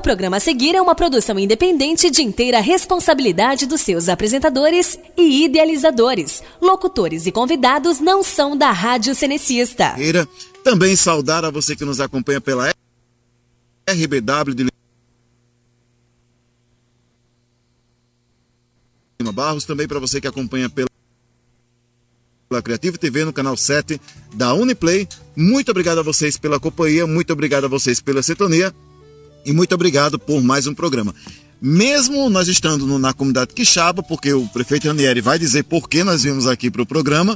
programa a seguir é uma produção independente de inteira responsabilidade dos seus apresentadores e idealizadores. Locutores e convidados não são da Rádio Cenecista. Também saudar a você que nos acompanha pela RBW de Lima Barros, também para você que acompanha pela Criativo TV no canal 7 da Uniplay. Muito obrigado a vocês pela companhia, muito obrigado a vocês pela sintonia e muito obrigado por mais um programa. Mesmo nós estando na comunidade Quixaba, porque o prefeito Ranieri vai dizer por que nós vimos aqui para o programa,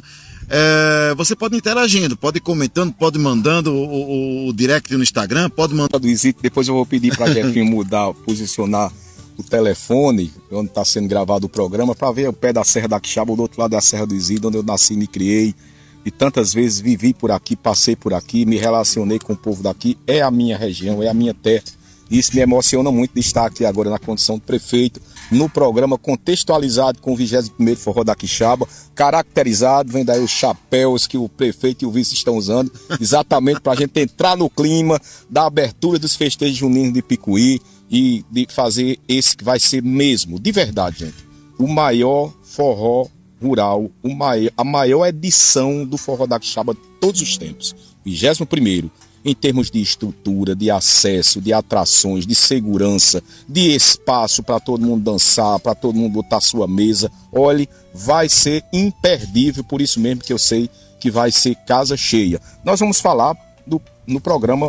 você pode ir interagindo, pode ir comentando, pode ir mandando o direct no Instagram, pode mandar. Depois eu vou pedir para a Jefinho mudar, posicionar o telefone, onde está sendo gravado o programa, para ver o pé da Serra da Quixaba, do outro lado da Serra do Isidro, onde eu nasci e me criei. E tantas vezes vivi por aqui, passei por aqui, me relacionei com o povo daqui. É a minha região, é a minha terra. Isso me emociona muito de estar aqui agora na condição de prefeito, no programa contextualizado com o 21º Forró da Quixaba, caracterizado, vem daí os chapéus que o prefeito e o vice estão usando, exatamente para a gente entrar no clima da abertura dos festejos juninos de Picuí e de fazer esse que vai ser mesmo, de verdade, gente, o maior forró rural, a maior edição do Forró da Quixaba de todos os tempos, 21º, em termos de estrutura, de acesso, de atrações, de segurança, de espaço para todo mundo dançar, para todo mundo botar sua mesa. Olhe, vai ser imperdível, por isso mesmo que eu sei que vai ser casa cheia. Nós vamos falar no programa,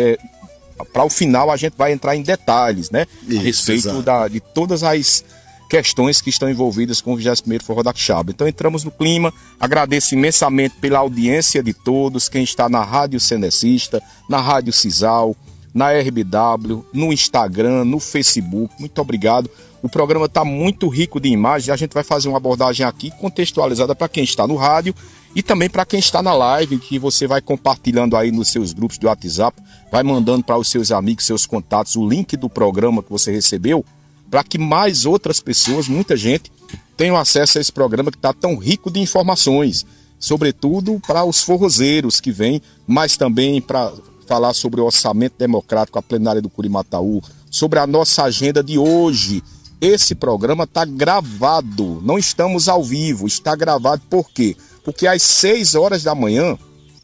para o final a gente vai entrar em detalhes, né? Isso, a respeito de todas as questões que estão envolvidas com o 21º Forró da Quixaba. Então entramos no clima, agradeço imensamente pela audiência de todos, quem está na Rádio Cenecista, na Rádio Cisal, na RBW, no Instagram, no Facebook, muito obrigado. O programa está muito rico de imagens, a gente vai fazer uma abordagem aqui contextualizada para quem está no rádio e também para quem está na live, que você vai compartilhando aí nos seus grupos do WhatsApp, vai mandando para os seus amigos, seus contatos, o link do programa que você recebeu, para que mais outras pessoas, muita gente, tenham acesso a esse programa que está tão rico de informações, sobretudo para os forrozeiros que vêm, mas também para falar sobre o orçamento democrático, a plenária do Curimataú, sobre a nossa agenda de hoje. Esse programa está gravado, não estamos ao vivo, está gravado por quê? Porque às 6 horas da manhã,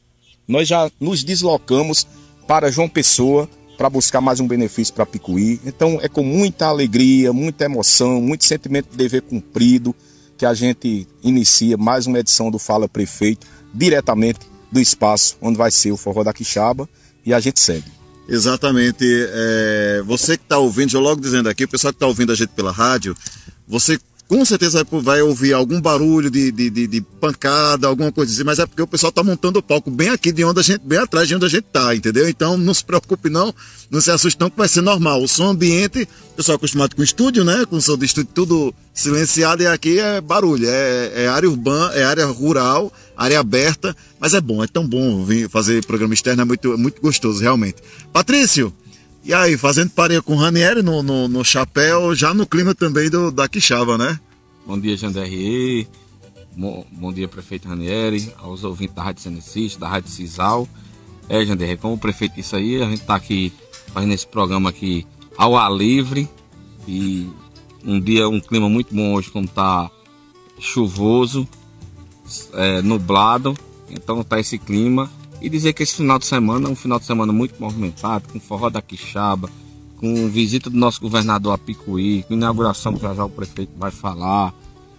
nós já nos deslocamos para João Pessoa, para buscar mais um benefício para Picuí. Então é com muita alegria, muita emoção, muito sentimento de dever cumprido que a gente inicia mais uma edição do Fala Prefeito, diretamente do espaço onde vai ser o Forró da Quixaba, e a gente segue. Exatamente. Você que está ouvindo, já logo dizendo aqui, o pessoal que está ouvindo a gente pela rádio, você com certeza vai ouvir algum barulho de pancada, alguma coisa assim, mas é porque o pessoal tá montando o palco bem aqui bem atrás de onde a gente tá, entendeu? Então não se preocupe não se assuste não, que vai ser normal. O som ambiente, o pessoal acostumado com estúdio, né? Com o som do estúdio tudo silenciado, e aqui é barulho, é área urbana, é área rural, área aberta, mas é bom, é tão bom vir fazer programa externo, é muito gostoso, realmente. Patrício, e aí, fazendo pareia com o Ranieri no chapéu, já no clima também da Quixaba, né? Bom dia, Janderrier. Bom dia, prefeito Ranieri, aos ouvintes da Rádio Cenecista, da Rádio Cisal. Janderrier, como o prefeito disse aí, a gente está aqui fazendo esse programa aqui ao ar livre. E um clima muito bom hoje, como está chuvoso, nublado. Então está esse clima. E dizer que esse final de semana é um final de semana muito movimentado, com Forró da Quixaba, com visita do nosso governador a Picuí, com inauguração que já o prefeito vai falar.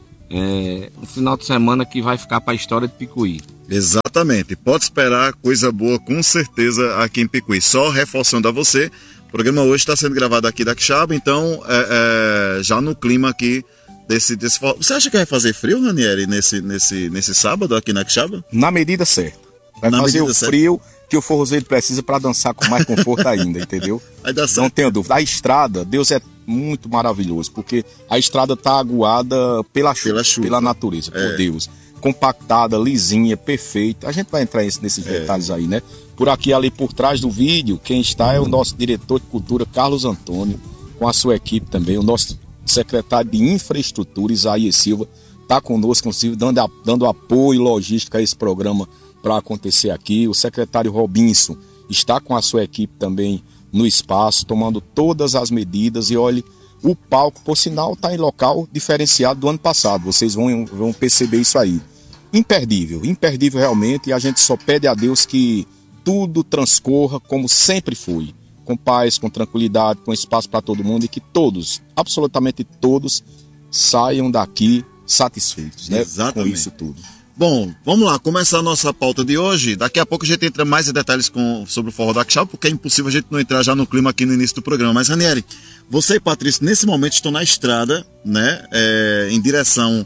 Um final de semana que vai ficar para a história de Picuí. Exatamente, pode esperar coisa boa com certeza aqui em Picuí. Só reforçando a você, o programa hoje está sendo gravado aqui da Quixaba, então já no clima aqui desse forró. Você acha que vai fazer frio, Ranieri, nesse sábado aqui na Quixaba? Na medida certa. Vai fazer o frio que o forrozeiro precisa para dançar com mais conforto ainda, entendeu? Vai dar certo. Não tenho dúvida. A estrada, Deus é muito maravilhoso, porque a estrada está aguada pela chuva, pela natureza, por Deus. Compactada, lisinha, perfeita. A gente vai entrar nesses detalhes aí, né? Por aqui, ali por trás do vídeo, quem está é o nosso diretor de cultura, Carlos Antônio, com a sua equipe também, o nosso secretário de infraestrutura, Isaías Silva, está conosco, inclusive, dando apoio logístico a esse programa para acontecer aqui. O secretário Robinson está com a sua equipe também no espaço, tomando todas as medidas. E olhe, o palco, por sinal, está em local diferenciado do ano passado. Vocês vão perceber isso aí. Imperdível realmente. E a gente só pede a Deus que tudo transcorra como sempre foi. Com paz, com tranquilidade, com espaço para todo mundo. E que todos, absolutamente todos, saiam daqui satisfeitos, né? Exatamente. Com isso tudo. Bom, vamos lá, começar a nossa pauta de hoje. Daqui a pouco a gente entra mais em detalhes sobre o Forró da Capixaba, porque é impossível a gente não entrar já no clima aqui no início do programa. Mas, Ranieri, você e Patrícia, nesse momento, estão na estrada, né, em direção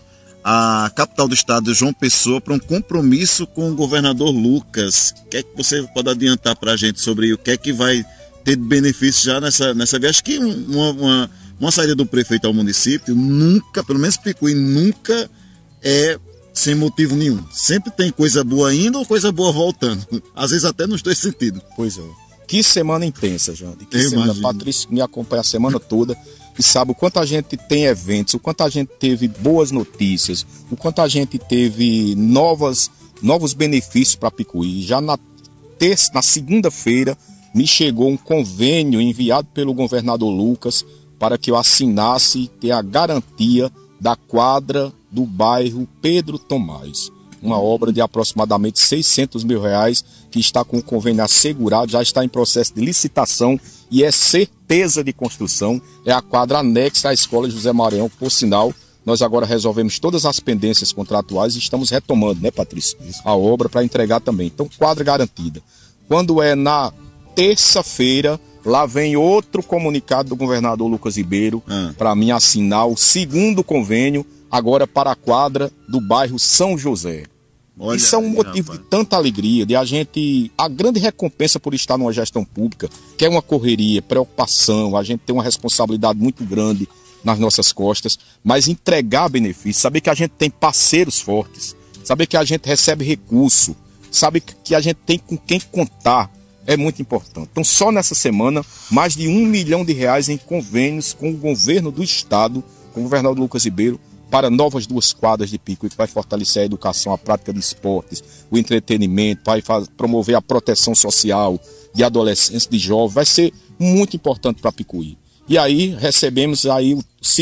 à capital do estado, João Pessoa, para um compromisso com o governador Lucas. O que é que você pode adiantar para a gente sobre o que é que vai ter de benefício já nessa viagem? Acho que uma saída do prefeito ao município nunca, pelo menos Picuí, nunca é sem motivo nenhum. Sempre tem coisa boa indo ou coisa boa voltando. Às vezes até nos dois sentidos. Pois é. Que semana intensa, Jande. Que semana. Imagino. Patrícia me acompanha a semana toda e sabe o quanto a gente tem eventos, o quanto a gente teve boas notícias, o quanto a gente teve novos benefícios para Picuí. Já na segunda-feira me chegou um convênio enviado pelo governador Lucas para que eu assinasse e ter a garantia da quadra do bairro Pedro Tomás. Uma obra de aproximadamente R$600 mil, que está com o convênio assegurado, já está em processo de licitação e é certeza de construção. É a quadra anexa à Escola José Maranhão. Por sinal, nós agora resolvemos todas as pendências contratuais e estamos retomando, né, Patrícia? A obra para entregar também. Então, quadra garantida. Quando é na terça-feira, lá vem outro comunicado do governador Lucas Ribeiro para mim assinar o segundo convênio, agora para a quadra do bairro São José. Olha, isso é um motivo de tanta alegria, de a gente... A grande recompensa por estar numa gestão pública, que é uma correria, preocupação, a gente tem uma responsabilidade muito grande nas nossas costas, mas entregar benefícios, saber que a gente tem parceiros fortes, saber que a gente recebe recurso, saber que a gente tem com quem contar, é muito importante. Então, só nessa semana, mais de R$1 milhão em convênios com o governo do estado, com o governador Lucas Ribeiro, para novas 2 quadras de Picuí, que vai fortalecer a educação, a prática de esportes, o entretenimento, vai promover a proteção social de adolescentes, de jovens, vai ser muito importante para Picuí. E aí recebemos aí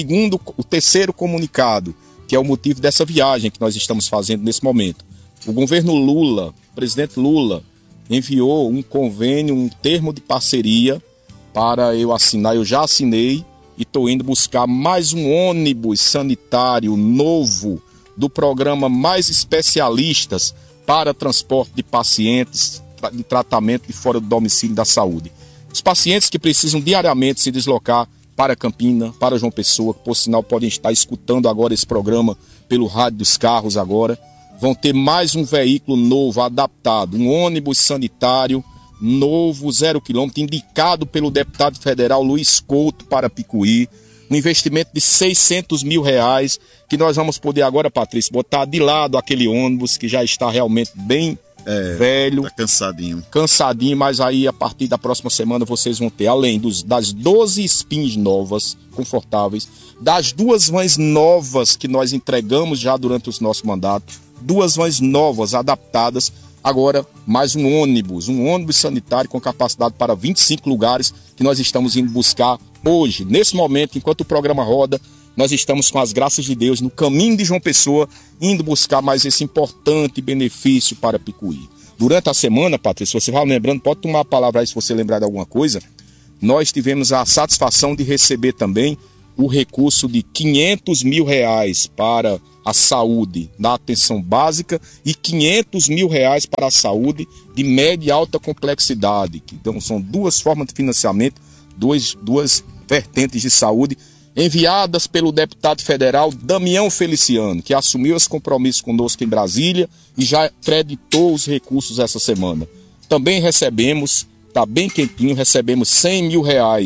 o terceiro comunicado, que é o motivo dessa viagem que nós estamos fazendo nesse momento. O governo Lula, o presidente Lula, enviou um convênio, um termo de parceria para eu assinar. Eu já assinei e estou indo buscar mais um ônibus sanitário novo do programa Mais Especialistas para transporte de pacientes de tratamento de fora do domicílio da saúde. Os pacientes que precisam diariamente se deslocar para Campina, para João Pessoa, que por sinal podem estar escutando agora esse programa pelo rádio dos carros agora, vão ter mais um veículo novo, adaptado, um ônibus sanitário novo, 0 quilômetro, indicado pelo deputado federal Luiz Couto para Picuí, um investimento de R$600 mil, que nós vamos poder agora, Patrícia, botar de lado aquele ônibus que já está realmente bem velho. Tá cansadinho, mas aí a partir da próxima semana vocês vão ter, além das 12 spins novas, confortáveis, das 2 vans novas que nós entregamos já durante o nosso mandato, 2 vans novas, adaptadas, agora mais um ônibus sanitário com capacidade para 25 lugares que nós estamos indo buscar hoje. Nesse momento, enquanto o programa roda, nós estamos com as graças de Deus no caminho de João Pessoa, indo buscar mais esse importante benefício para Picuí. Durante a semana, Patrícia, se você vai lembrando, pode tomar a palavra aí se você lembrar de alguma coisa, nós tivemos a satisfação de receber também o recurso de R$500 mil para a saúde da atenção básica e R$500 mil para a saúde de média e alta complexidade. Então são 2 formas de financiamento, duas vertentes de saúde, enviadas pelo deputado federal Damião Feliciano, que assumiu esse compromisso conosco em Brasília e já acreditou os recursos essa semana. Também recebemos, está bem quentinho, recebemos R$100 mil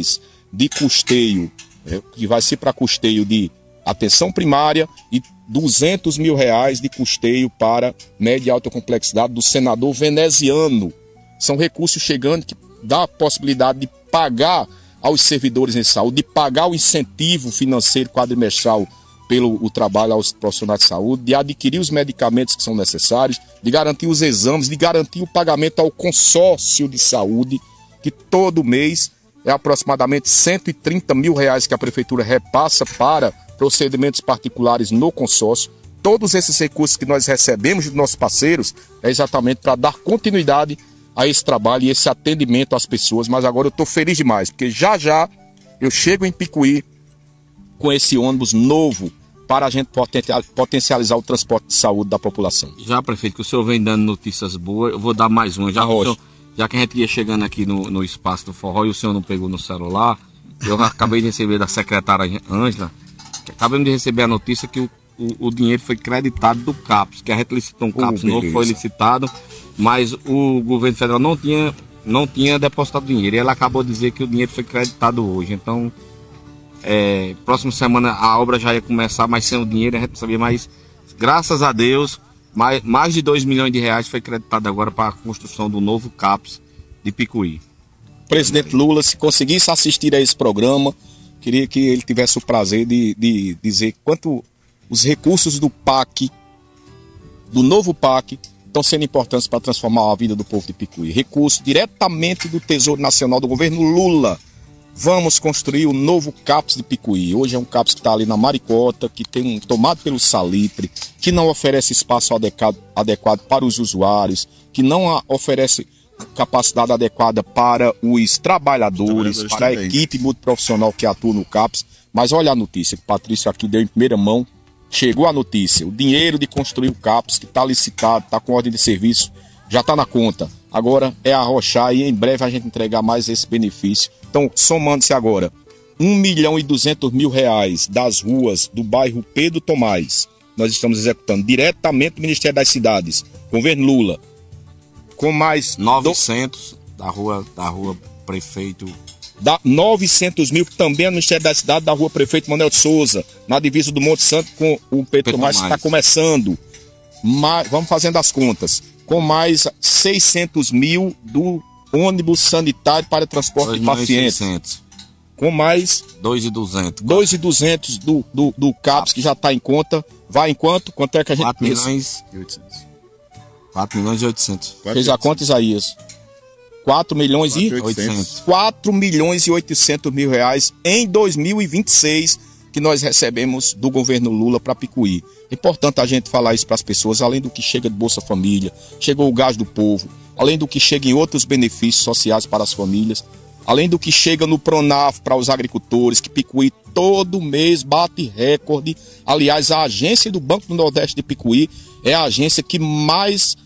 de custeio, que vai ser para custeio de atenção primária e R$200 mil de custeio para média e alta complexidade do senador veneziano. São recursos chegando que dá a possibilidade de pagar aos servidores em saúde, de pagar o incentivo financeiro quadrimestral pelo trabalho aos profissionais de saúde, de adquirir os medicamentos que são necessários, de garantir os exames, de garantir o pagamento ao consórcio de saúde, que todo mês é aproximadamente R$130 mil que a Prefeitura repassa para procedimentos particulares no consórcio. Todos esses recursos que nós recebemos dos nossos parceiros é exatamente para dar continuidade a esse trabalho e esse atendimento às pessoas. Mas agora eu estou feliz demais, porque já já eu chego em Picuí com esse ônibus novo para a gente potencializar o transporte de saúde da população. Já, prefeito, que o senhor vem dando notícias boas, eu vou dar mais uma. Já que a gente ia chegando aqui no espaço do forró e o senhor não pegou no celular, eu acabei de receber da secretária Ângela, acabamos de receber a notícia que o dinheiro foi creditado do CAPS, que a gente licitou um CAPS novo, foi licitado, mas o governo federal não tinha depositado dinheiro. E ela acabou de dizer que o dinheiro foi creditado hoje. Então, próxima semana a obra já ia começar, mas sem o dinheiro a gente não sabia. Mas, graças a Deus, mais de R$2 milhões foi creditado agora para a construção do novo CAPS de Picuí. Presidente Lula, se conseguisse assistir a esse programa, queria que ele tivesse o prazer de dizer quanto os recursos do PAC, do novo PAC, estão sendo importantes para transformar a vida do povo de Picuí. Recurso diretamente do Tesouro Nacional do governo Lula. Vamos construir o novo CAPS de Picuí. Hoje é um CAPS que está ali na Maricota, que tem tomado pelo salitre, que não oferece espaço adequado para os usuários, que não oferece capacidade adequada para os trabalhadores, para a equipe multiprofissional que atua no CAPS. Mas olha a notícia que o Patrício aqui deu em primeira mão. Chegou a notícia, o dinheiro de construir o CAPS, que está licitado, está com ordem de serviço, já está na conta. Agora é arrochar e em breve a gente entregar mais esse benefício. Então, somando-se agora, R$1.200.000 das ruas do bairro Pedro Tomás, nós estamos executando diretamente do Ministério das Cidades, governo Lula, com mais 900 da rua Prefeito. Dá 900 mil, que também é no Ministério da Cidade, da rua Prefeito Manuel de Souza, na divisa do Monte Santo com o Pedro Tomás, que está começando. Vamos fazendo as contas. Com mais 600 mil do ônibus sanitário para transporte de pacientes. 600. Com mais 2.200. 2.200 do CAPS, que já está em conta. Vai em quanto? Quanto é que a gente... 4.800. Fez a conta, Isaías? 4.800.000 em 2026 que nós recebemos do governo Lula para Picuí. É importante a gente falar isso para as pessoas, além do que chega de Bolsa Família, chegou o gás do povo, além do que chega em outros benefícios sociais para as famílias, além do que chega no Pronaf para os agricultores, que Picuí todo mês bate recorde. Aliás, a agência do Banco do Nordeste de Picuí é a agência que mais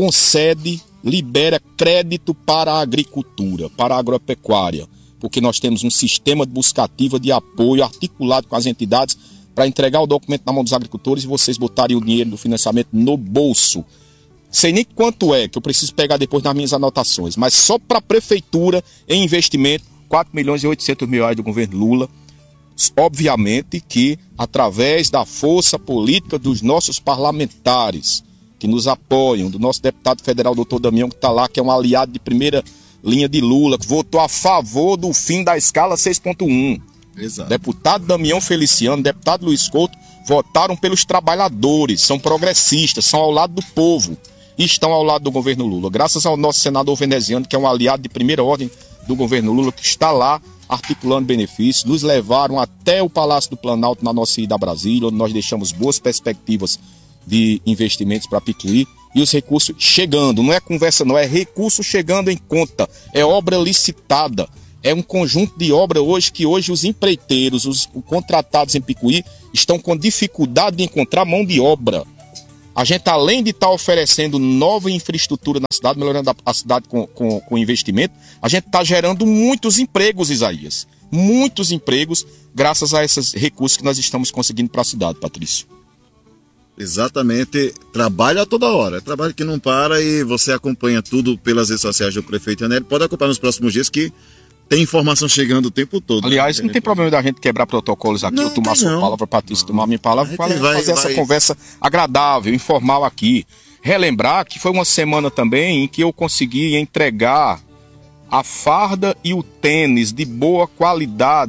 libera crédito para a agricultura, para a agropecuária, porque nós temos um sistema de buscativa de apoio articulado com as entidades para entregar o documento na mão dos agricultores e vocês botarem o dinheiro do financiamento no bolso. Sei nem quanto é, que eu preciso pegar depois nas minhas anotações, mas só para a prefeitura em investimento, R$4.800.000 do governo Lula. Obviamente que através da força política dos nossos parlamentares, que nos apoiam, do nosso deputado federal, doutor Damião, que está lá, que é um aliado de primeira linha de Lula, que votou a favor do fim da escala 6.1. Exato. Deputado Damião Feliciano, deputado Luiz Couto, votaram pelos trabalhadores, são progressistas, são ao lado do povo e estão ao lado do governo Lula. Graças ao nosso senador veneziano, que é um aliado de primeira ordem do governo Lula, que está lá articulando benefícios, nos levaram até o Palácio do Planalto na nossa ida a Brasília, onde nós deixamos boas perspectivas de investimentos para Picuí e os recursos chegando, não é conversa não, é recurso chegando em conta, é obra licitada, é um conjunto de obra hoje que os empreiteiros, os contratados em Picuí estão com dificuldade de encontrar mão de obra. A gente, além de estar oferecendo nova infraestrutura na cidade, melhorando a cidade com investimento, a gente está gerando muitos empregos, Isaías, muitos empregos graças a esses recursos que nós estamos conseguindo para a cidade, Patrício. Exatamente, trabalho a toda hora, é trabalho que não para e você acompanha tudo pelas redes sociais do prefeito Anélio. Pode acompanhar nos próximos dias que tem informação chegando o tempo todo. Aliás, não tem problema da gente quebrar protocolos aqui, eu tomar sua palavra, Patrícia, tomar minha palavra, para fazer essa conversa agradável, informal aqui. Relembrar que foi uma semana também em que eu consegui entregar a farda e o tênis de boa qualidade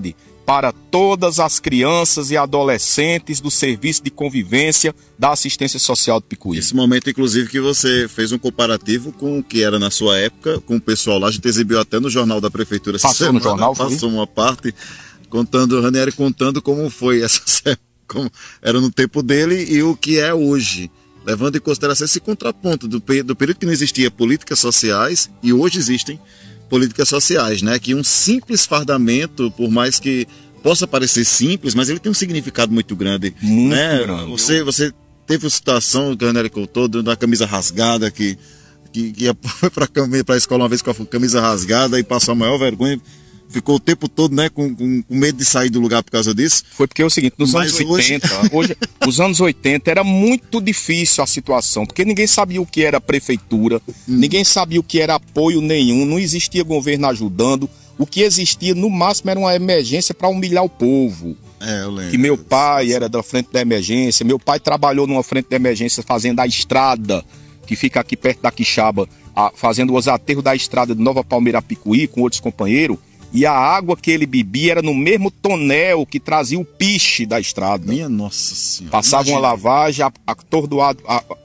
para todas as crianças e adolescentes do Serviço de Convivência da Assistência Social de Picuí. Esse momento, inclusive, que você fez um comparativo com o que era na sua época, com o pessoal lá, a gente exibiu até no jornal da Prefeitura. Passou no jornal, foi? Passou uma parte, Ranieri contando como foi essa como era no tempo dele e o que é hoje. Levando em consideração esse contraponto do período que não existia políticas sociais e hoje existem políticas sociais, né? Que um simples fardamento, por mais que possa parecer simples, mas ele tem um significado muito grande. Muito né? grande. Você teve a situação que o Ranieri contou da camisa rasgada, que foi para a escola uma vez com a camisa rasgada e passou a maior vergonha. Ficou o tempo todo, né, com medo de sair do lugar por causa disso. Foi porque é o seguinte, nos anos 80, os anos 80 era muito difícil a situação, porque ninguém sabia o que era prefeitura, ninguém sabia o que era apoio nenhum, não existia governo ajudando, o que existia no máximo era uma emergência para humilhar o povo. Eu lembro. Que meu pai era da frente da emergência, meu pai trabalhou numa frente da emergência fazendo a estrada, que fica aqui perto da Quixaba, fazendo os aterros da estrada de Nova Palmeira a Picuí com outros companheiros. E a água que ele bebia era no mesmo tonel que trazia o piche da estrada. Minha Nossa Senhora. Passava uma lavagem, atordoado,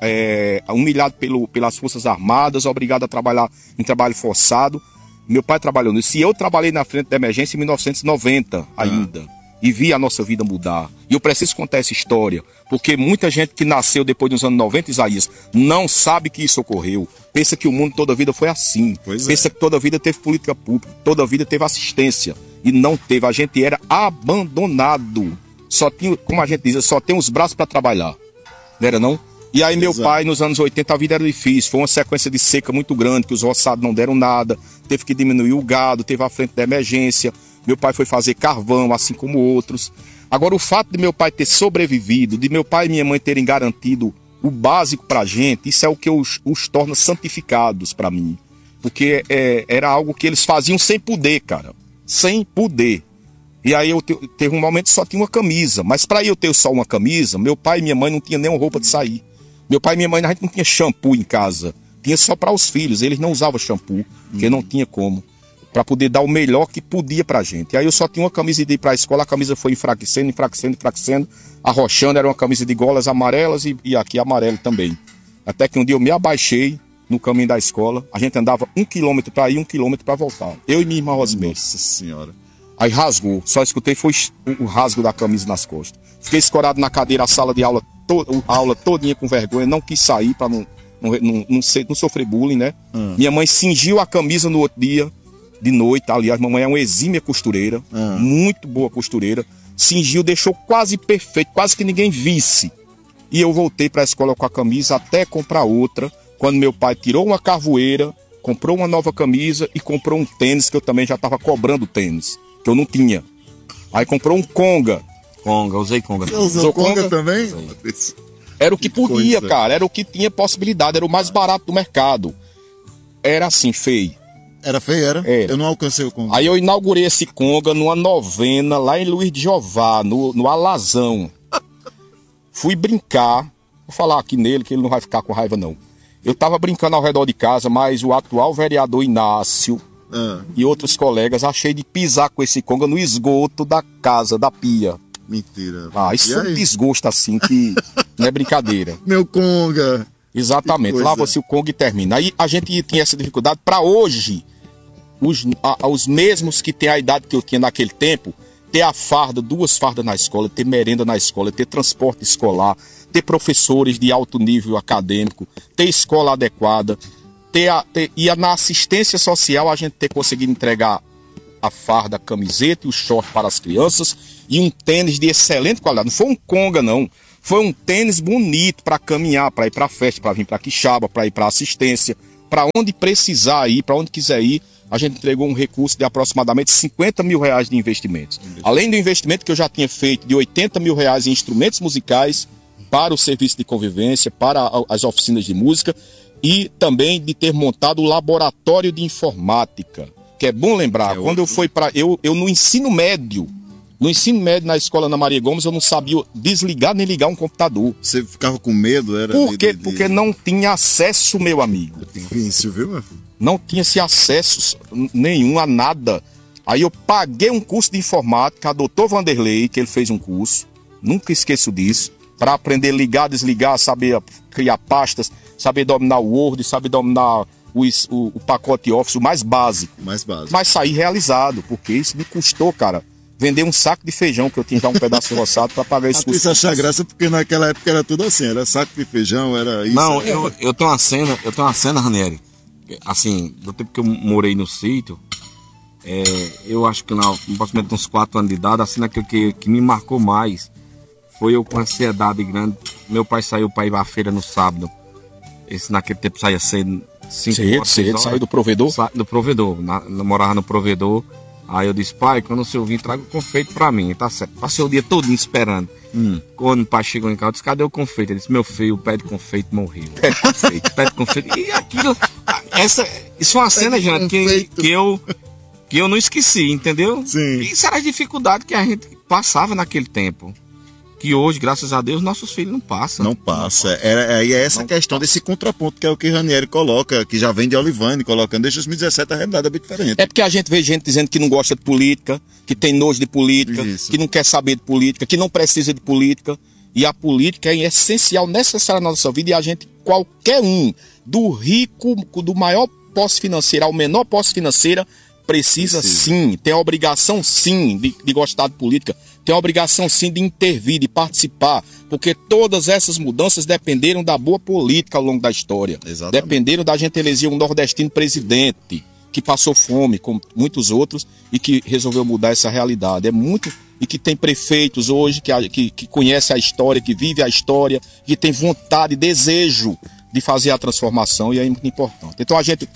humilhado pelas Forças Armadas, obrigado a trabalhar em trabalho forçado. Meu pai trabalhou nisso. E eu trabalhei na frente da emergência em 1990 ainda. E vi a nossa vida mudar. E eu preciso contar essa história, porque muita gente que nasceu depois dos anos 90, Isaías, não sabe que isso ocorreu. Pensa que o mundo toda a vida foi assim. Pensa que toda a vida teve política pública, toda a vida teve assistência. E não teve. A gente era abandonado. Só tinha, como a gente diz, só tem os braços para trabalhar. Não era não? E aí meu pai, nos anos 80, a vida era difícil. Foi uma sequência de seca muito grande, que os roçados não deram nada. Teve que diminuir o gado, teve a frente da emergência. Meu pai foi fazer carvão, assim como outros. Agora, o fato de meu pai ter sobrevivido, de meu pai e minha mãe terem garantido o básico pra gente, isso é o que os torna santificados pra mim. Porque era algo que eles faziam sem poder, cara. Sem poder. E aí teve um momento que só tinha uma camisa. Mas pra eu ter só uma camisa, meu pai e minha mãe não tinham nem uma roupa de sair. Meu pai e minha mãe, a gente não tinha shampoo em casa. Tinha só para os filhos. Eles não usavam shampoo, porque não tinha como. Para poder dar o melhor que podia pra gente. E aí eu só tinha uma camisa de ir pra escola, a camisa foi enfraquecendo, arrochando, era uma camisa de golas amarelas e aqui amarelo também. Até que um dia eu me abaixei no caminho da escola, a gente andava 1 quilômetro pra ir, 1 quilômetro pra voltar. Eu e minha irmã Rosemary. Nossa Senhora. Aí rasgou, só escutei foi o rasgo da camisa nas costas. Fiquei escorado na cadeira, a sala de aula, a aula todinha com vergonha, não quis sair pra não sofrer bullying, né? Minha mãe cingiu a camisa no outro dia, de noite, aliás, mamãe é uma exímia costureira, muito boa costureira, cingiu, deixou quase perfeito, quase que ninguém visse. E eu voltei para a escola com a camisa até comprar outra, quando meu pai tirou uma carvoeira, comprou uma nova camisa e comprou um tênis, que eu também já estava cobrando tênis, que eu não tinha. Aí comprou um Conga. Usei Conga. Você usou Conga também? Era o que podia, cara, era o que tinha possibilidade, era o mais barato do mercado. Era assim, feio. Era feio, era? Era. Eu não alcancei o Conga. Aí eu inaugurei esse Conga numa novena lá em Luiz de Jová, no Alazão. Fui brincar, vou falar aqui nele que ele não vai ficar com raiva não. Eu tava brincando ao redor de casa, mas o atual vereador Inácio e outros colegas achei de pisar com esse Conga no esgoto da casa, da pia. Mentira. Isso foi um desgosto assim que não é brincadeira. Meu Conga. Exatamente, lava-se o Conga e termina. Aí a gente tinha essa dificuldade para hoje, os mesmos que têm a idade que eu tinha naquele tempo, ter a farda, 2 fardas na escola, ter merenda na escola, ter transporte escolar, ter professores de alto nível acadêmico, ter escola adequada, e na assistência social a gente ter conseguido entregar a farda, a camiseta e o short para as crianças e um tênis de excelente qualidade. Não foi um Conga, não. Foi um tênis bonito para caminhar, para ir para a festa, para vir para Quixaba, para ir para assistência, para onde precisar ir, para onde quiser ir. A gente entregou um recurso de aproximadamente 50 mil reais de investimentos. Além do investimento que eu já tinha feito de 80 mil reais em instrumentos musicais para o serviço de convivência, para as oficinas de música e também de ter montado o laboratório de informática. Que é bom lembrar, quando eu fui para... Eu no ensino médio, na escola Ana Maria Gomes, eu não sabia desligar nem ligar um computador. Você ficava com medo? Por quê? Porque não tinha acesso, meu amigo. Difícil, viu, meu filho? Não tinha esse acesso nenhum a nada. Aí eu paguei um curso de informática, a doutor Vanderlei, que ele fez um curso, nunca esqueço disso, para aprender a ligar, desligar, saber criar pastas, saber dominar o Word, saber dominar o pacote Office, o mais básico. Mas saí realizado, porque isso me custou, cara, vender um saco de feijão que eu tinha que dar um pedaço roçado para pagar esse curso. Isso achar graça porque naquela época era tudo assim, era saco de feijão, era isso. Não, eu tenho uma cena, Ranieri, assim, do tempo que eu morei no sítio, eu acho que aproximadamente uns 4 anos de idade, a cena que me marcou mais foi eu com ansiedade grande. Meu pai saiu para ir à feira no sábado. Esse naquele tempo saía cedo, 5 horas. Saiu do provedor? Do provedor, morava no provedor. Aí eu disse, pai, quando o senhor vir, traga o confeito pra mim, tá certo. Passei o dia todo esperando. Quando o pai chegou em casa, eu disse, cadê o confeito? Ele disse, meu filho, o pé de confeito morreu. Pé de confeito. E aquilo, isso é uma cena, gente, que eu não esqueci, entendeu? Sim. Isso era a dificuldade que a gente passava naquele tempo. Que hoje, graças a Deus, nossos filhos não passam. Não passa. É essa questão desse contraponto que é o que Ranieri coloca, que já vem de Olivane, colocando desde 2017, a realidade é bem diferente. É porque a gente vê gente dizendo que não gosta de política, que tem nojo de política, que não quer saber de política, que não precisa de política. E a política é essencial, necessária na nossa vida, e a gente, qualquer um, do rico, do maior posse financeira ao menor posse financeira, precisa sim, tem a obrigação sim de gostar de política, tem a obrigação sim de intervir, de participar, porque todas essas mudanças dependeram da boa política ao longo da história. Exatamente. Dependeram da gente eleger um nordestino presidente, que passou fome, como muitos outros, e que resolveu mudar essa realidade. E que tem prefeitos hoje que conhecem a história, que vivem a história, que tem vontade, desejo de fazer a transformação, e é muito importante. Então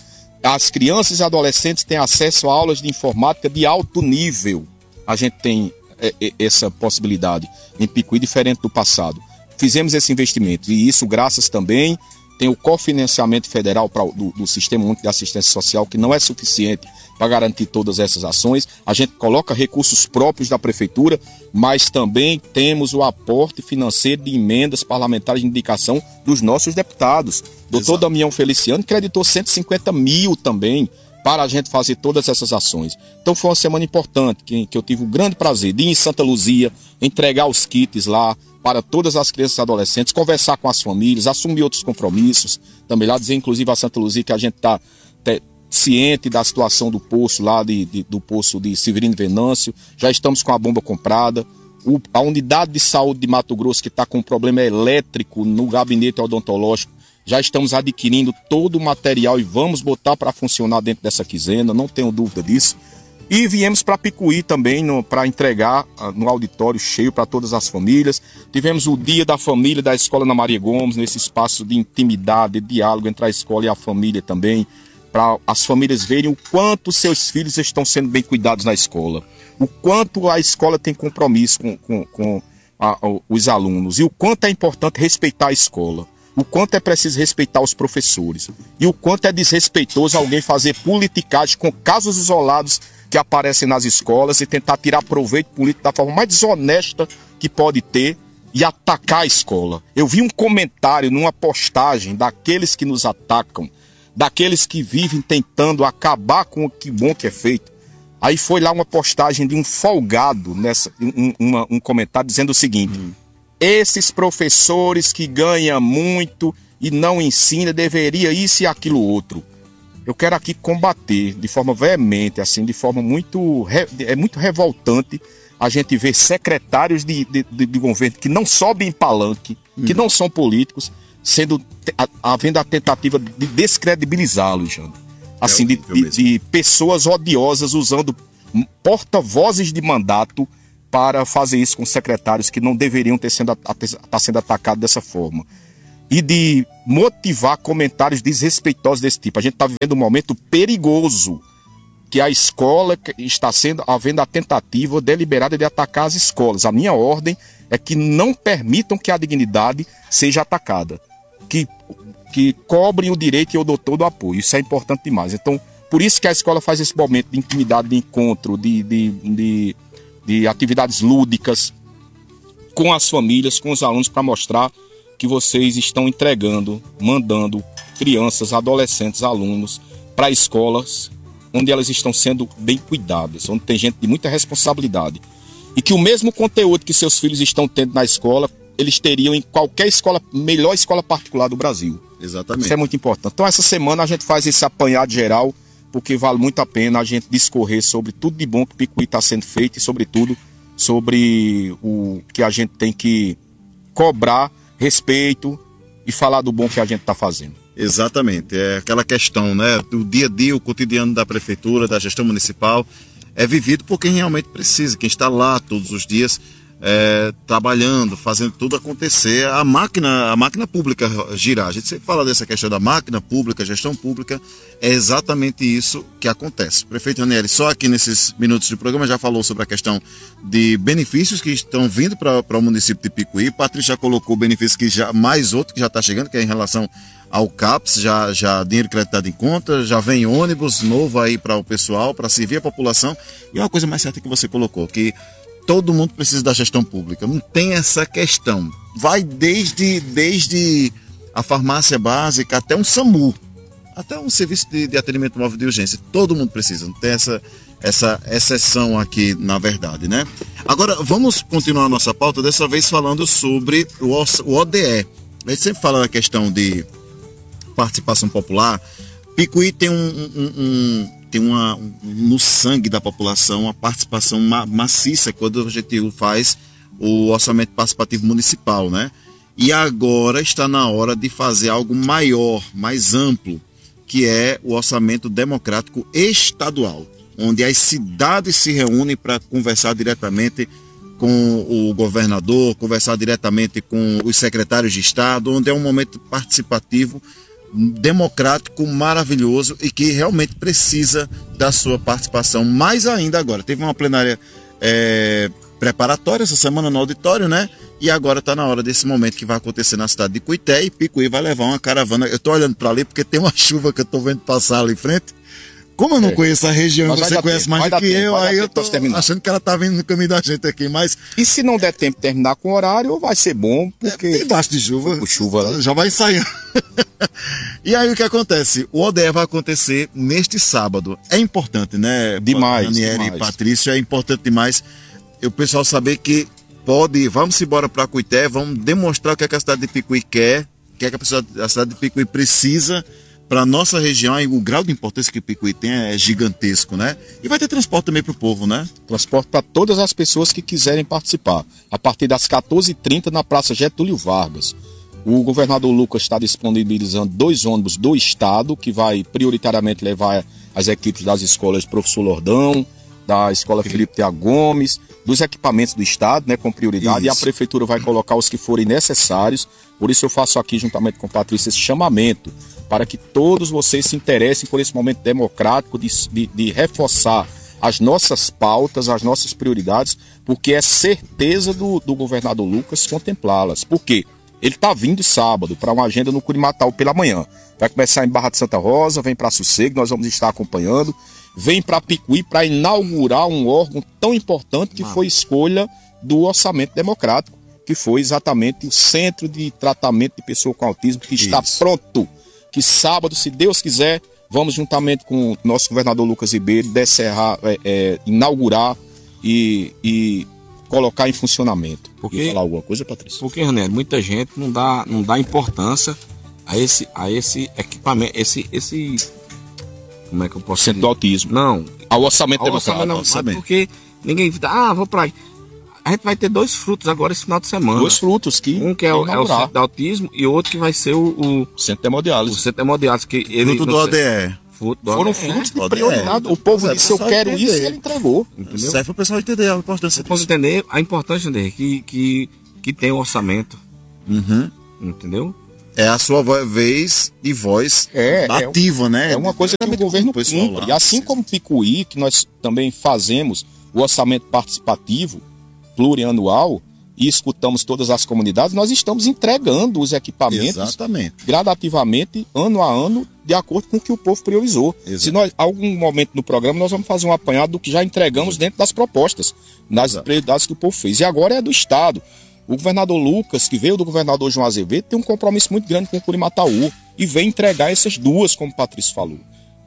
as crianças e adolescentes têm acesso a aulas de informática de alto nível. A gente tem essa possibilidade em Picuí, diferente do passado. Fizemos esse investimento, e isso graças também tem o cofinanciamento federal do Sistema Único de Assistência Social, que não é suficiente para garantir todas essas ações. A gente coloca recursos próprios da Prefeitura, mas também temos o aporte financeiro de emendas parlamentares de indicação dos nossos deputados. Doutor Damião Feliciano creditou 150 mil também para a gente fazer todas essas ações. Então foi uma semana importante, que eu tive o grande prazer de ir em Santa Luzia, entregar os kits lá para todas as crianças e adolescentes, conversar com as famílias, assumir outros compromissos, também lá dizer inclusive a Santa Luzia que a gente está ciente da situação do poço lá, do poço de Severino Venâncio, já estamos com a bomba comprada. A unidade de saúde de Mato Grosso, que está com um problema elétrico no gabinete odontológico, já estamos adquirindo todo o material e vamos botar para funcionar dentro dessa quinzena, não tenho dúvida disso. E viemos para Picuí também para entregar no auditório cheio para todas as famílias. Tivemos o Dia da Família da Escola Ana Maria Gomes, nesse espaço de intimidade, de diálogo entre a escola e a família também, para as famílias verem o quanto seus filhos estão sendo bem cuidados na escola, o quanto a escola tem compromisso com os alunos, e o quanto é importante respeitar a escola, o quanto é preciso respeitar os professores, e o quanto é desrespeitoso alguém fazer politicagem com casos isolados que aparecem nas escolas e tentar tirar proveito político da forma mais desonesta que pode ter e atacar a escola. Eu vi um comentário numa postagem daqueles que nos atacam, daqueles que vivem tentando acabar com o que bom que é feito. Aí foi lá uma postagem de um folgado, um comentário dizendo o seguinte: esses professores que ganham muito e não ensinam, deveria isso e aquilo outro. Eu quero aqui combater de forma veemente, assim, de forma muito revoltante a gente ver secretários de governo que não sobem em palanque, que não são políticos, havendo a tentativa de descredibilizá-lo, Jandro. Assim, de pessoas odiosas usando porta-vozes de mandato para fazer isso com secretários que não deveriam estar sendo atacados dessa forma. E de motivar comentários desrespeitosos desse tipo. A gente está vivendo um momento perigoso, que a escola está havendo a tentativa deliberada de atacar as escolas. A minha ordem é que não permitam que a dignidade seja atacada, que cobrem o direito e eu dou todo o apoio. Isso é importante demais. Então, por isso que a escola faz esse momento de intimidade, de encontro, de atividades lúdicas com as famílias, com os alunos, para mostrar que vocês estão entregando, mandando crianças, adolescentes, alunos para escolas onde elas estão sendo bem cuidadas, onde tem gente de muita responsabilidade. E que o mesmo conteúdo que seus filhos estão tendo na escola, eles teriam em qualquer escola, melhor escola particular do Brasil. Exatamente. Isso é muito importante. Então, essa semana a gente faz esse apanhado geral, porque vale muito a pena a gente discorrer sobre tudo de bom que Picuí está sendo feito e, sobretudo, sobre o que a gente tem que cobrar respeito e falar do bom que a gente está fazendo. Exatamente. É aquela questão, né? Do dia a dia, o cotidiano da prefeitura, da gestão municipal, é vivido por quem realmente precisa, quem está lá todos os dias, trabalhando, fazendo tudo acontecer, a máquina pública girar. A gente sempre fala dessa questão da máquina pública, gestão pública, é exatamente isso que acontece. O prefeito Ranieri, só aqui nesses minutos de programa, já falou sobre a questão de benefícios que estão vindo para o município de Picuí. Patrícia já colocou benefícios que mais outro que já está chegando, que é em relação ao CAPS, já dinheiro creditado em conta, já vem ônibus novo aí para o pessoal, para servir a população. E uma coisa mais certa que você colocou, que todo mundo precisa da gestão pública, não tem essa questão. Vai desde a farmácia básica até um SAMU, até um serviço de atendimento móvel de urgência. Todo mundo precisa, não tem essa exceção aqui, na verdade, né? Agora, vamos continuar a nossa pauta, dessa vez falando sobre o ODE. A gente sempre fala da questão de participação popular. Picuí tem no sangue da população a participação maciça quando a gente faz o orçamento participativo municipal, né? E agora está na hora de fazer algo maior, mais amplo, que é o orçamento democrático estadual, onde as cidades se reúnem para conversar diretamente com o governador, conversar diretamente com os secretários de Estado, onde é um momento participativo democrático, maravilhoso e que realmente precisa da sua participação. Mais ainda agora, teve uma plenária preparatória essa semana no auditório, né? E agora está na hora desse momento que vai acontecer na cidade de Cuité, e Picuí vai levar uma caravana. Eu estou olhando para ali porque tem uma chuva que eu estou vendo passar ali em frente. Como eu não conheço a região, você conhece mais do que eu, aí eu tô achando que ela tá vindo no caminho da gente aqui, mas... E se não der tempo de terminar com o horário, vai ser bom, porque... Debaixo de chuva. Com chuva, né? Já vai sair. E aí o que acontece? O ODE vai acontecer neste sábado. É importante, né? Demais, Ranieri demais. E Patrícia, é importante demais o pessoal saber que pode... Vamos embora para Cuité, vamos demonstrar o que a cidade de Picuí quer, o que a cidade de Picuí precisa para a nossa região, e o grau de importância que o Picuí tem é gigantesco, né? E vai ter transporte também para o povo, né? Transporte para todas as pessoas que quiserem participar. A partir das 14h30 na Praça Getúlio Vargas. O governador Lucas está disponibilizando 2 ônibus do Estado, que vai prioritariamente levar as equipes das escolas Professor Lordão, da Escola Felipe Tea Gomes, dos equipamentos do Estado, né, com prioridade. Isso. E a Prefeitura vai colocar os que forem necessários. Por isso eu faço aqui, juntamente com a Patrícia, esse chamamento para que todos vocês se interessem por esse momento democrático de reforçar as nossas pautas, as nossas prioridades, porque é certeza do governador Lucas contemplá-las. Por quê? Ele está vindo sábado para uma agenda no Curimatau pela manhã. Vai começar em Barra de Santa Rosa, vem para Sossego, nós vamos estar acompanhando. Vem para Picuí para inaugurar um órgão tão importante que foi escolha do orçamento democrático, que foi exatamente o Centro de Tratamento de Pessoa com Autismo, que está pronto. Que sábado, se Deus quiser, vamos juntamente com o nosso governador Lucas Ribeiro inaugurar e colocar em funcionamento. Porque, falar alguma coisa, Patrícia? Porque, Ranieri, muita gente não dá importância a esse equipamento, como é que eu posso Centro do Autismo. Não. Ao orçamento democrático. Não, sabe porque ninguém vou para aí. A gente vai ter 2 frutos agora esse final de semana. 2 frutos que um que é o Centro de Autismo e outro que vai ser o Centro de Hemodiálise. O Centro de Hemodiálise. Fruto do ODE. Foram frutos de prioridade. O povo disse, eu quero isso, e ele entregou. Entendeu? Serve para o pessoal entender a importância. Para entender a importância dele, que tem o orçamento. Uhum. Entendeu? É a sua vez e voz ativa, né? É uma coisa que o governo cumpre. E assim como Picuí, que nós também fazemos o orçamento participativo plurianual e escutamos todas as comunidades, nós estamos entregando os equipamentos gradativamente, ano a ano, de acordo com o que o povo priorizou. Se nós, algum momento no programa, nós vamos fazer um apanhado do que já entregamos dentro das propostas, nas prioridades que o povo fez. E agora é do Estado. O governador Lucas, que veio do governador João Azevedo, tem um compromisso muito grande com o Curimataú e vem entregar essas 2, como o Patrício falou.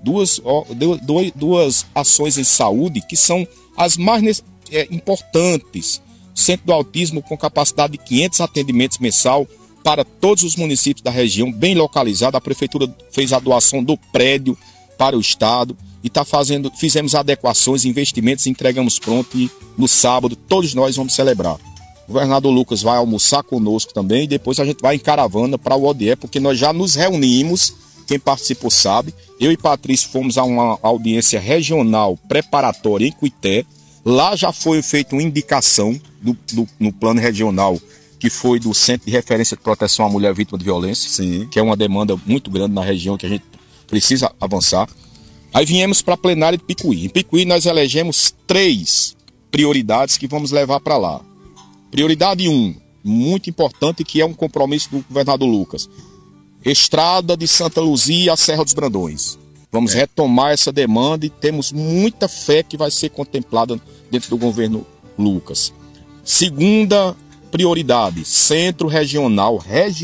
duas ações em saúde que são as mais importantes. Centro do Autismo com capacidade de 500 atendimentos mensal para todos os municípios da região, bem localizado. A prefeitura fez a doação do prédio para o estado e fizemos adequações, investimentos, entregamos pronto e no sábado todos nós vamos celebrar. O governador Lucas vai almoçar conosco também e depois a gente vai em caravana para o ODE, porque nós já nos reunimos, quem participou sabe. Eu e Patrício fomos a uma audiência regional preparatória em Cuité. Lá já foi feita uma indicação no plano regional, que foi do Centro de Referência de Proteção à Mulher Vítima de Violência, Sim. que é uma demanda muito grande na região que a gente precisa avançar. Aí viemos para a plenária de Picuí. Em Picuí nós elegemos 3 prioridades que vamos levar para lá. Prioridade 1, muito importante, que é um compromisso do governador Lucas. Estrada de Santa Luzia à Serra dos Brandões. Vamos retomar essa demanda e temos muita fé que vai ser contemplada dentro do governo Lucas. Segunda prioridade, Centro Regional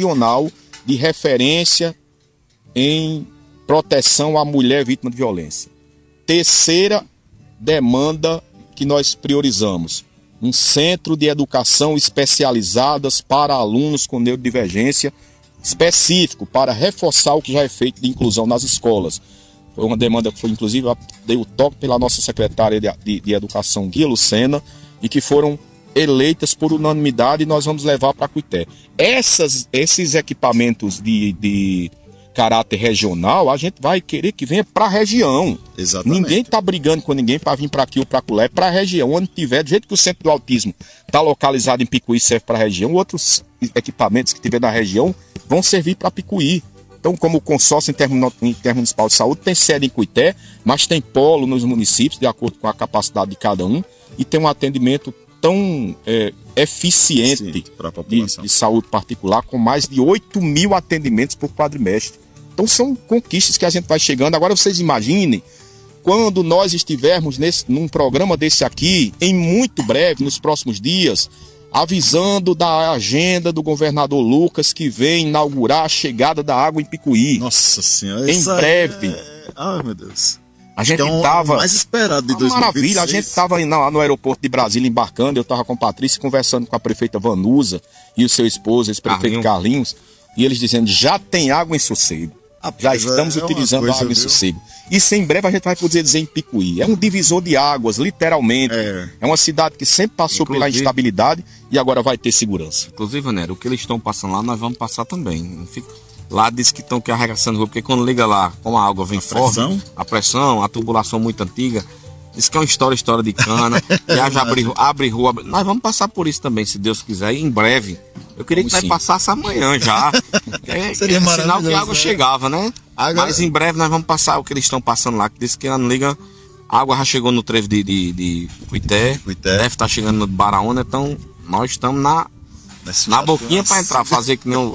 de Referência em Proteção à Mulher Vítima de Violência. Terceira demanda que nós priorizamos, um Centro de Educação especializadas para alunos com neurodivergência, específico para reforçar o que já é feito de inclusão nas escolas. Foi uma demanda que foi, inclusive, deu o toque pela nossa secretária de Educação, Guia Lucena, e que foram eleitas por unanimidade e nós vamos levar para Cuité. Esses equipamentos de caráter regional, a gente vai querer que venha para a região. Exatamente. Ninguém está brigando com ninguém para vir para aqui ou para lá, é para a região. Onde tiver, do jeito que o Centro do Autismo está localizado em Picuí, serve para a região, outros equipamentos que tiver na região vão servir para Picuí. Então, como o consórcio intermunicipal de saúde tem sede em Cuité, mas tem polo nos municípios, de acordo com a capacidade de cada um, e tem um atendimento tão eficiente de saúde particular, com mais de 8.000 atendimentos por quadrimestre. Então são conquistas que a gente vai chegando. Agora vocês imaginem, quando nós estivermos num programa desse aqui, em muito breve, nos próximos dias, avisando da agenda do governador Lucas, que vem inaugurar a chegada da água em Picuí. Nossa Senhora. Em breve. Ai, meu Deus. A gente estava mais esperado de 2026. Maravilha, a gente estava no aeroporto de Brasília embarcando, eu estava com a Patrícia conversando com a prefeita Vanusa e o seu esposo, esse prefeito Carlinhos, e eles dizendo, já tem água em Sossego. Já estamos utilizando a água em Sossego. Isso em breve a gente vai poder dizer em Picuí. É um divisor de águas, literalmente. É uma cidade que sempre passou pela instabilidade e agora vai ter segurança. Inclusive, Nero, o que eles estão passando lá, nós vamos passar também. Lá diz que estão arregaçando rua, porque quando liga lá, como a água vem forte, a pressão, a tubulação muito antiga, diz que é uma história de cana, que haja abre rua. Nós vamos passar por isso também, se Deus quiser, e em breve. Eu queria que nós passasse amanhã já. Seria sinal que a água chegava, né? Mas em breve nós vamos passar o que eles estão passando lá, que diz que não liga, a água já chegou no trevo de Cuité, deve estar chegando no Baraúna, então nós estamos na boquinha para entrar, fazer que nem o...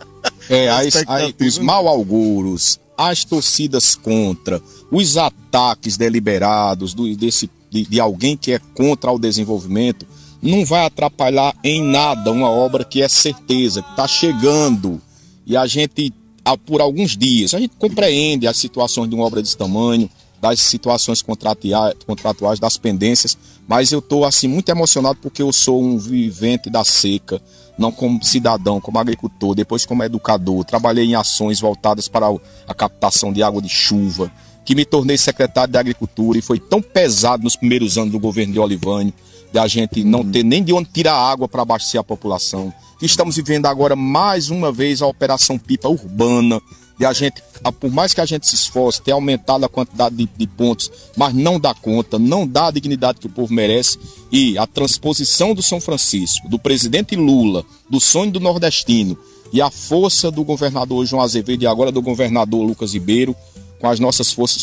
os mal auguros, as torcidas contra, os ataques deliberados de alguém que é contra o desenvolvimento, não vai atrapalhar em nada uma obra que é certeza, que está chegando. E a gente, por alguns dias, a gente compreende as situações de uma obra desse tamanho, das situações contratuais, das pendências, mas eu estou assim, muito emocionado porque eu sou um vivente da seca, não como cidadão, como agricultor, depois como educador, trabalhei em ações voltadas para a captação de água de chuva, que me tornei secretário de Agricultura e foi tão pesado nos primeiros anos do governo de Olivânio, de a gente não ter nem de onde tirar água para abastecer a população, que estamos vivendo agora mais uma vez a Operação Pipa Urbana, de a gente, por mais que a gente se esforce, ter aumentado a quantidade de pontos, mas não dá conta, não dá a dignidade que o povo merece, e a transposição do São Francisco, do presidente Lula, do sonho do nordestino, e a força do governador João Azevedo e agora do governador Lucas Ribeiro, com as nossas forças